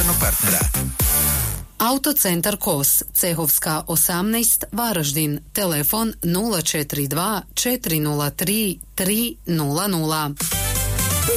poslovnog partnera. Autocentar KOS, Cehovska 18, Varaždin, telefon 042 403 300.